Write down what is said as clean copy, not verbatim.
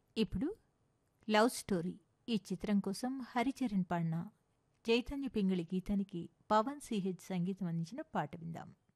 ఇప్పుడు love story ఈ చిత్రం కోసం హరిచరణ్ పాడిన చైతన్య పింగళి గీతానికి పవన్ సిహెచ్ సంగీతం అందించిన పాట విందాం.